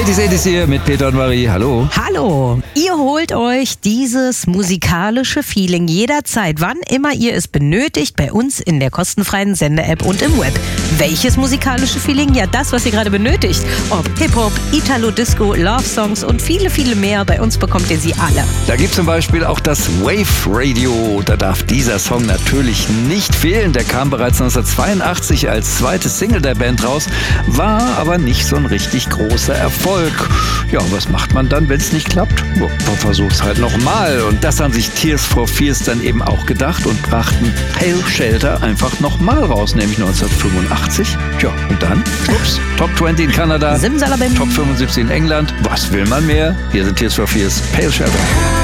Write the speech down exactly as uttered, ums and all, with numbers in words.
achtzig achtzig hier mit Peter und Marie. Hallo. Hallo. Ihr holt euch dieses musikalische Feeling jederzeit, wann immer ihr es benötigt, bei uns in der kostenfreien Sender-App und im Web. Welches musikalische Feeling? Ja, das, was ihr gerade benötigt. Ob Hip-Hop, Italo-Disco, Love-Songs und viele, viele mehr. Bei uns bekommt ihr sie alle. Da gibt es zum Beispiel auch das Wave Radio. Da darf dieser Song natürlich nicht fehlen. Der kam bereits neunzehnhundertzweiundachtzig als zweite Single der Band raus, war aber nicht so ein richtig großer Erfolg. Ja, was macht man dann, wenn es nicht klappt? Ja, man versucht es halt nochmal. Und das haben sich Tears for Fears dann eben auch gedacht und brachten Pale Shelter einfach nochmal raus, nämlich neunzehnhundertfünfundachtzig. Ja, und dann, ups, Top zwanzig in Kanada, Simsalabim. Top fünfundsiebzig in England. Was will man mehr? Hier sind Tears for Fears, Pale Shelter.